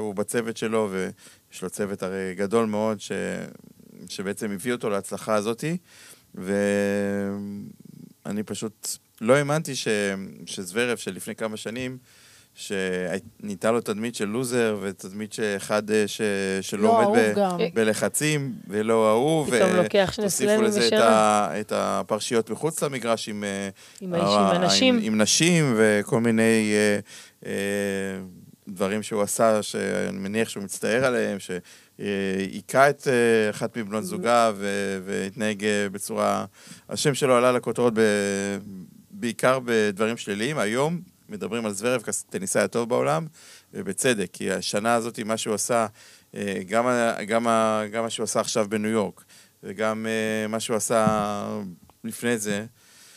שהוא בצוות שלו, ויש לו צוות הרי גדול מאוד, שבעצם הביא אותו להצלחה הזאת, ואני פשוט לא האמנתי שזוורב שלפני כמה שנים, שניתה לו תדמית של לוזר, ותדמית שאחד שלא עומד בלחצים, ולא אהוב, ותוסיפו לזה את הפרשיות מחוץ למגרש עם נשים, וכל מיני דברים שהוא עשה, שאני מניח שהוא מצטער עליהם, שהיכה את אחת מבנות זוגה, והתנהג בצורה, השם שלו עלה לכותרות בעיקר בדברים שליליים. היום מדברים על זוורב כטניסאי הטוב בעולם, ובצדק, כי השנה הזאת, מה שהוא עשה, גם מה שהוא עשה עכשיו בניו יורק, וגם מה שהוא עשה לפני זה,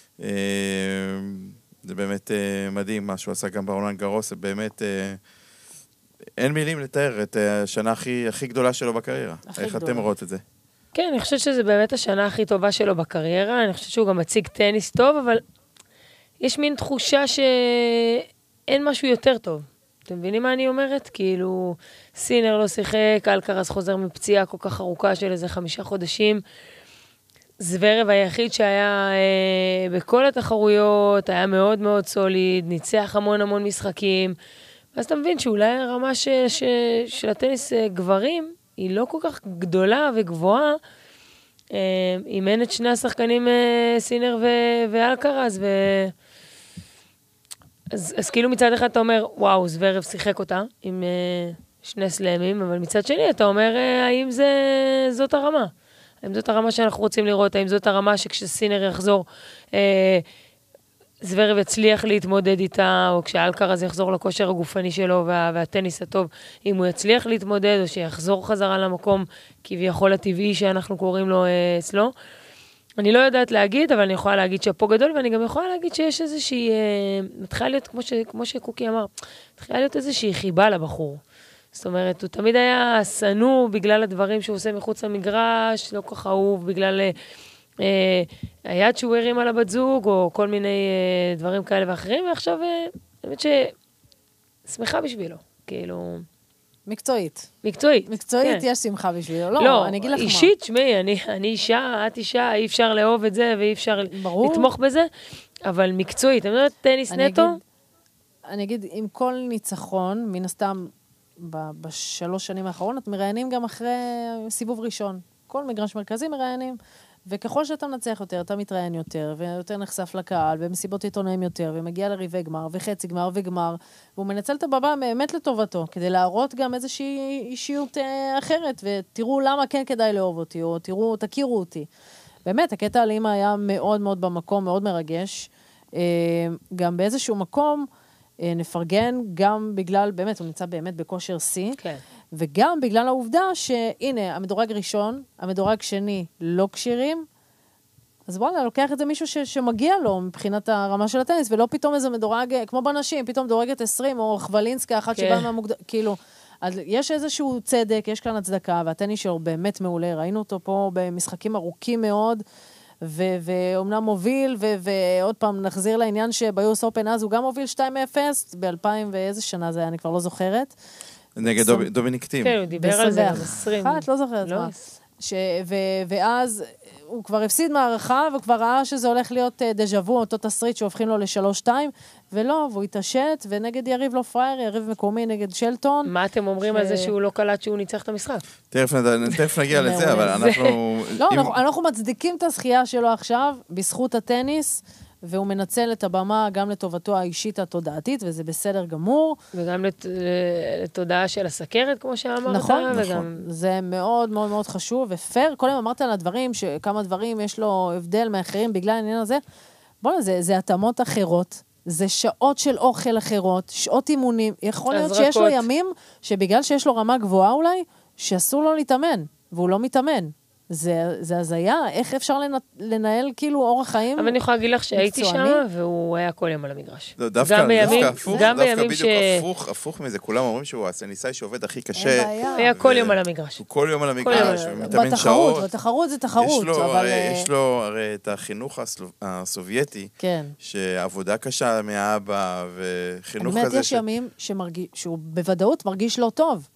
זה באמת מדהים, מה שהוא עשה גם ברולנד גארוס, זה באמת, אין מילים לתאר את השנה הכי גדולה שלו בקריירה. איך אתם רואות את זה? כן, אני חושבת שזה באמת השנה הכי טובה שלו בקריירה, אני חושבת שהוא גם מציג טניס טוב, אבל יש מין תחושה שאין משהו יותר טוב. אתם מבינים מה אני אומרת? כאילו, סינר לא שיחק, אלקרז חוזר מפציעה כל כך ארוכה של איזה 5 חודשים. זוורב היחיד שהיה בכל התחרויות, היה מאוד מאוד סוליד, ניצח המון משחקים. אז אתה מבין שאולי הרמה של הטניס גברים היא לא כל כך גדולה וגבוהה, אימן את שני השחקנים סינר ואלקרז, אז כאילו מצד אחד אתה אומר, וואו, זוורב שיחק אותה עם 2 סלמים, אבל מצד שני אתה אומר, האם זאת הרמה? האם זאת הרמה שאנחנו רוצים לראות? האם זאת הרמה שכשסינר יחזור, זוורב יצליח להתמודד איתה, או כשאלקרז יחזור לכושר הגופני שלו והטניס הטוב, אם הוא יצליח להתמודד, או שיחזור חזרה למקום כביכול הטבעי שאנחנו קוראים לו אצלו. אני לא יודעת להגיד, אבל אני יכולה להגיד שפה גדול, ואני גם יכולה להגיד שיש איזושהי, מתחילה להיות, כמו שקוקי אמר, מתחילה להיות איזושהי חיבה לבחור. זאת אומרת, הוא תמיד היה סנוע בגלל הדברים שהוא עושה מחוץ למגרש, לא כך אהוב, בגלל היד שהוא הרים על הבת זוג, או כל מיני דברים כאלה ואחרים, ועכשיו, באמת שמחה בשבילו, כאילו... מקצועית. מקצועית, כן. יש שמחה בשבילו. לא, אני אגיד לך מה. אישית, שמי, אני אישה, את אישה, אי אפשר לאהוב את זה, ואי אפשר לתמוך בזה, אבל מקצועית, אני אומרת, טניס נטו? אני אגיד, עם כל ניצחון, מן הסתם, ב3 שנים האחרונות, מראיינים גם אחרי סיבוב ראשון. כל מגרש מרכזי מראיינים, וככל שאתה מנצח יותר, אתה מתראיין יותר, ויותר נחשף לקהל, ומסיבות עיתונאים יותר, ומגיע לריבי גמר, וחצי גמר וגמר, והוא מנצל את הבמה באמת לטובתו, כדי להראות גם איזושהי אישיות אחרת, ותראו למה כן כדאי לאהוב אותי, או תכירו אותי. באמת, הקטע על אמא היה מאוד מאוד במקום, מאוד מרגש. גם באיזשהו מקום, נפרגן גם בגלל, באמת, הוא נמצא באמת בכושר C, כן. וגם בגלל העובדה שהנה, המדורג ראשון, המדורג שני לא קשירים, אז וואלה, לוקח את זה מישהו שמגיע לו מבחינת הרמה של הטניס, ולא פתאום איזה מדורג, כמו בנשים, פתאום דורגת 20, או חבלינסקה, אחת שבאה מהמוקדם, כאילו, אז יש איזשהו צדק, יש כאן הצדקה, והטניס שלו באמת מעולה, ראינו אותו פה במשחקים ארוכים מאוד, ואומנם מוביל, ועוד פעם נחזיר לעניין שביוס אופן אז הוא גם מוביל 2-0, ב-2000 ואיזה שנה זה היה, אני כבר לא זוכרת. נגד דומיניק טים. כן, הוא דיבר על זה, 20. לא זוכרת מה. ואז הוא כבר הפסיד מערכה, וכבר ראה שזה הולך להיות דז'אבו, אותו תסריט שהופכים לו ל3-2, ולא, והוא התעשת, ונגד יריב לא פרייר, יריב מקומי נגד שלטון. מה אתם אומרים על זה שהוא לא קלט שהוא ניצח את המשחק? תכף נגיע לזה, אבל אנחנו... לא, אנחנו מצדיקים את הזכייה שלו עכשיו, בזכות הטניס, והוא מנצל את הבמה גם לטובתו האישית התודעתית, וזה בסדר גמור. וגם לתודעה של הסכרת, כמו שאמרת. נכון. זה מאוד מאוד מאוד חשוב, ופייר, כל יום אמרת על הדברים, שכמה דברים יש לו הבדל מאחרים בגלל העניין הזה. בואו, זה התאמות אחרות, זה שעות של אוכל אחרות, שעות אימונים. יכול להיות שיש לו ימים, שבגלל שיש לו רמה גבוהה אולי, שאסור לו להתאמן, והוא לא מתאמן. זה הזיה, איך אפשר לנהל כאילו אורח חיים? אבל אני יכולה להגיד לך שהייתי שם, והוא היה כל יום על המגרש. דווקא בדיוק הפוך מזה, כולם אומרים שהוא הטניסאי שעובד הכי קשה. היה כל יום על המגרש. הוא כל יום על המגרש, ומתאמן שעות. בתחרות זה תחרות. יש לו הרי את החינוך הסובייטי, שעבודה קשה מהאבא, וחינוך כזה. באמת יש ימים שהוא בוודאות מרגיש לא טוב.